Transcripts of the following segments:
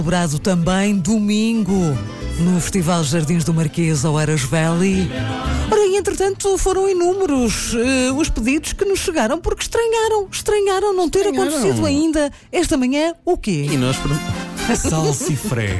Celebrado também domingo no Festival Jardins do Marquês Oeiras Valley. Ora, e entretanto foram inúmeros os pedidos que nos chegaram porque estranharam não ter acontecido ainda esta manhã o quê? E nós Salsifré.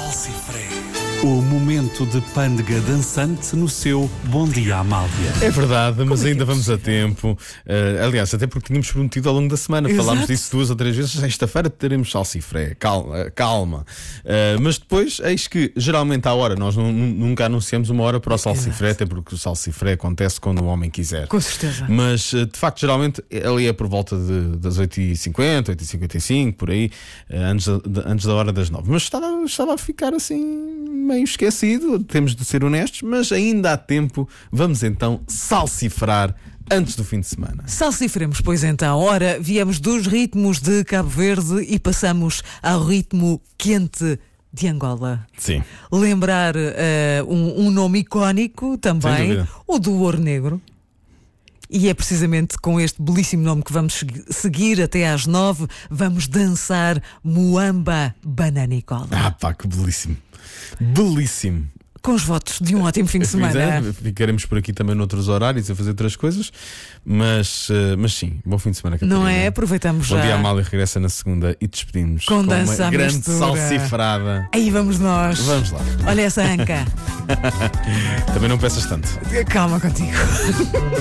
O momento de pândega dançante no seu Bom Dia Amália. É verdade, mas ainda vamos a tempo. Aliás, até porque tínhamos prometido ao longo da semana. Exato. Falámos disso 2 ou 3 vezes. Sexta-feira teremos salsifré. Calma. Mas depois, eis que geralmente à hora, nós nunca anunciamos uma hora para o salsifré, até porque o salsifré acontece quando o homem quiser. Com certeza. Mas de facto, geralmente ali é por volta das 8h50, 8h55, por aí, antes da hora das 9. Mas estava a ficar assim meio esquecido, temos de ser honestos, mas ainda há tempo. Vamos então salsifrar antes do fim de semana. Salsifremos, pois então. Ora, viemos dos ritmos de Cabo Verde e passamos ao ritmo quente de Angola. Sim. Lembrar um nome icónico Sem também, dúvida. o do Ouro Negro. E é precisamente com este belíssimo nome que vamos seguir até às 9. Vamos dançar Muamba Bananicola. Ah pá, que belíssimo. Belíssimo. Com os votos de um ótimo fim de semana. Ficaremos por aqui também noutros horários a fazer outras coisas, mas sim, bom fim de semana, Catarina. Não é? Aproveitamos Bom já. Dia Amália regressa na segunda e despedimos Com dança uma à grande mistura. salsifrada. Aí vamos nós. Vamos lá. Olha essa anca. Também não peças tanto. Calma contigo.